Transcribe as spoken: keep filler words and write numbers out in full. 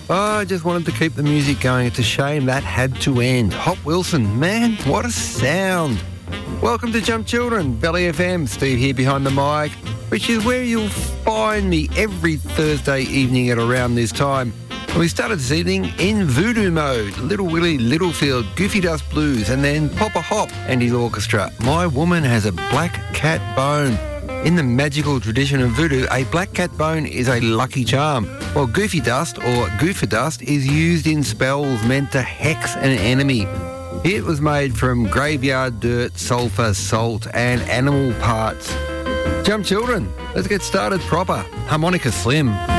Oh, I just wanted to keep the music going. It's a shame that had to end. Hop Wilson, man, what a sound. Welcome to Jump Children, Valley F M. Steve here behind the mic, which is where you'll find me every Thursday evening at around this time. And we started this evening in voodoo mode. Little Willie Littlefield, Goofy Dust Blues, and then Papa Hop and his orchestra. My Woman Has a Black Cat Bone. In the magical tradition of voodoo, a black cat bone is a lucky charm, while Goofy Dust or Goofer Dust is used in spells meant to hex an enemy. It was made from graveyard dirt, sulphur, salt and animal parts. Jump Children, let's get started proper. Harmonica Slim.